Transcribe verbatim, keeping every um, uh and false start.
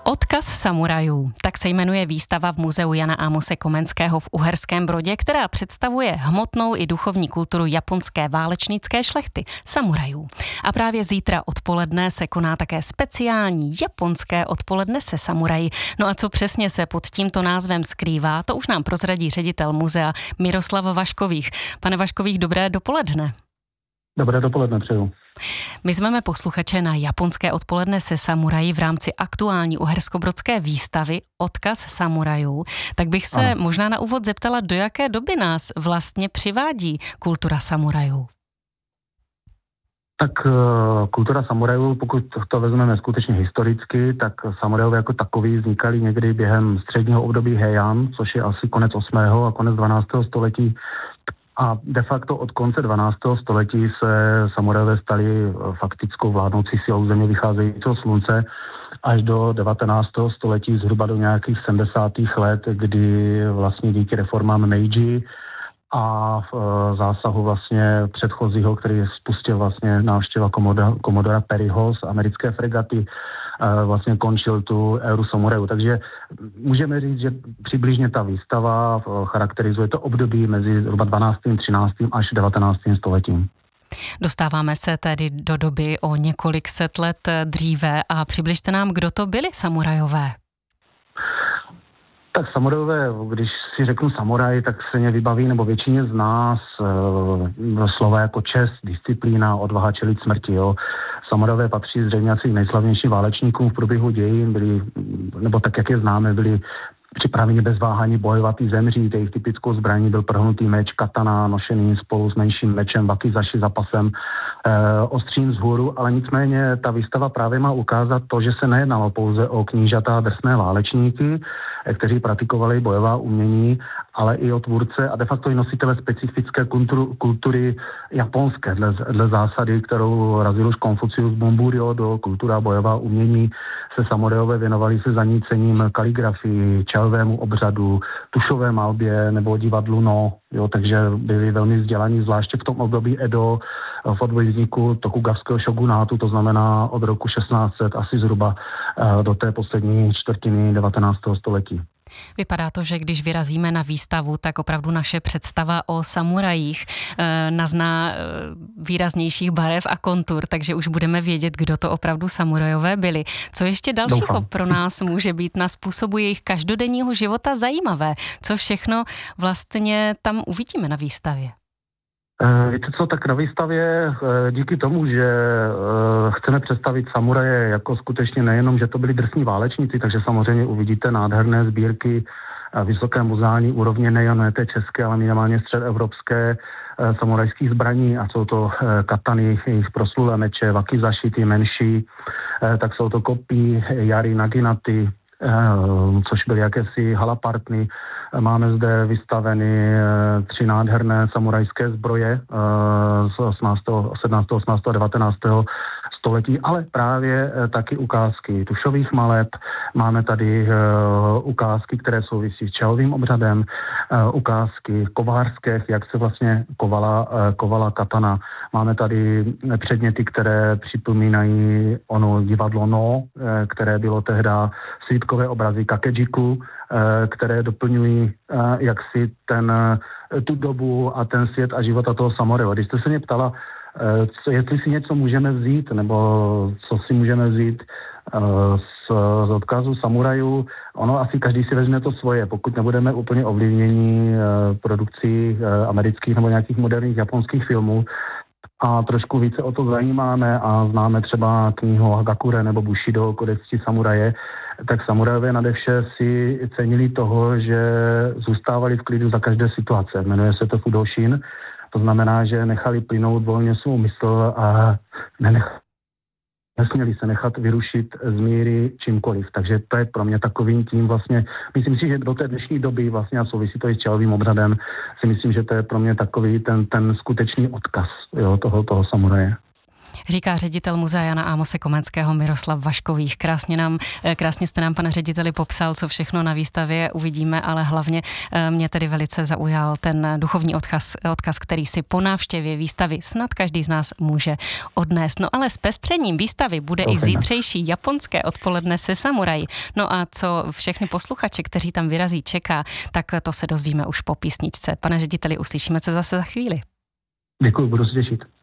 Odkaz samurajů, tak se jmenuje výstava v muzeu Jana Amose Komenského v Uherském Brodě, která představuje hmotnou i duchovní kulturu japonské válečnické šlechty, samurajů. A právě zítra odpoledne se koná také speciální japonské odpoledne se samuraji. No a co přesně se pod tímto názvem skrývá, to už nám prozradí ředitel muzea Miroslav Vaškových. Pane Vaškových, dobré dopoledne. Dobré dopoledne přeju. My zveme posluchače na japonské odpoledne se samuraji v rámci aktuální uherskobrodské výstavy Odkaz samurajů. Tak bych se ano. možná na úvod zeptala, do jaké doby nás vlastně přivádí kultura samurajů? Tak kultura samurajů, pokud to vezmeme skutečně historicky, tak samurajové jako takový vznikali někdy během středního období Heian, což je asi konec osmého a konec dvanáctého století. A de facto od konce dvanáctého století se samurajové stali faktickou vládnoucí silou země vycházejícího slunce až do devatenáctého století, zhruba do nějakých sedmdesátých let, kdy vlastně díky reformám Meiji a v zásahu vlastně předchozího, který spustil vlastně návštěva komodora, komodora Perryho z americké fregaty, vlastně končil tu éru samurajů. Takže můžeme říct, že přibližně ta výstava charakterizuje to období mezi zhruba dvanáctým, třináctým až devatenáctým stoletím. Dostáváme se tedy do doby o několik set let dříve a přibližte nám, kdo to byli samurajové. Tak samurajové, když si řeknu samuraj, tak se mě vybaví, nebo většině z nás e, slova jako čest, disciplína, odvaha čelit smrti. Jo. Samurajové patří zřejmě asi nejslavnějším válečníkům v průběhu dějin, byli, nebo tak, jak je známe, byli připraveni bez váhání bojovat i zemřít. Jejich typickou zbraní byl prhnutý meč katana, nošený spolu s menším mečem wakizashi za pasem, e, ostřím vzhůru, ale nicméně ta výstava právě má ukázat to, že se nejednalo pouze o knížata drsné válečníky, e, kteří praktikovali bojová umění, ale i o tvůrce a de facto i nositele specifické kulturu, kultury japonské, dle, dle zásady, kterou razil už Konfucius Bunbūryō do kultura bojová umění, se samurajové věnovali se zanícením kaligrafii, čajovému obřadu, tušové malbě nebo divadlu no, jo, takže byli velmi vzdělaní, zvláště v tom období Edo, v období vzniku Tokugavského šogunátu, to znamená od roku šestnáct set asi zhruba do té poslední čtvrtiny devatenáctého století. Vypadá to, že když vyrazíme na výstavu, tak opravdu naše představa o samurajích e, nazná e, výraznějších barev a kontur, takže už budeme vědět, kdo to opravdu samurajové byli. Co ještě dalšího Doufám. pro nás může být na způsobu jejich každodenního života zajímavé? Co všechno vlastně tam uvidíme na výstavě? Víte co, tak na výstavě díky tomu, že chceme představit samuraje jako skutečně nejenom, že to byli drsní válečníci, takže samozřejmě uvidíte nádherné sbírky vysoké muzeální úrovně, nejen té české, ale minimálně středoevropské samurajských zbraní, a jsou to katany, jejich proslulé meče, wakizashi, ty menší, tak jsou to kopí, jary, naginaty, což byly jakési halapartny. Máme zde vystaveny tři nádherné samurajské zbroje z osmnáctého, sedmnáctého, osmnáctého a devatenáctého století, ale právě taky ukázky tušových maleb. Máme tady ukázky, které souvisí s čajovým obřadem, ukázky kovářské, jak se vlastně kovala, kovala katana. Máme tady předměty, které připomínají ono divadlo no, které bylo tehda svítkové obrazy kakejiku, které doplňují jaksi ten, tu dobu a ten svět a života toho samuraje. Když jste se mě ptala, co, jestli si něco můžeme vzít, nebo co si můžeme vzít z, z odkazu samurajů, ono asi každý si vezme to svoje, pokud nebudeme úplně ovlivnění produkcí amerických nebo nějakých moderních japonských filmů, a trošku více o to zajímáme a známe třeba knihu Hagakure nebo Bushido, kodex cti samuraje, tak samurajové nadevše si cenili toho, že zůstávali v klidu za každé situace. Jmenuje se to Fudoshin, to znamená, že nechali plynout volně svou mysl a nenechali. Nesměli se nechat vyrušit z míry čímkoliv. Takže to je pro mě takovým tím vlastně, myslím si, že do té dnešní doby vlastně a souvisí to i s čajovým obřadem, si myslím, že to je pro mě takový ten, ten skutečný odkaz, jo, toho, toho samuraje. Říká ředitel muzea Jana Amose Komenského Miroslav Vaškových. Krásně, nám, krásně jste nám, pane řediteli, popsal, co všechno na výstavě uvidíme, ale hlavně mě tedy velice zaujal ten duchovní odkaz, odkaz, který si po návštěvě výstavy snad každý z nás může odnést. No ale s pestřením výstavy bude okay. i zítřejší japonské odpoledne se samuraji. No a co všechny posluchače, kteří tam vyrazí, čeká, tak to se dozvíme už po písničce. Pane řediteli, uslyšíme se zase za chvíli. Děkuji, budu se těšit.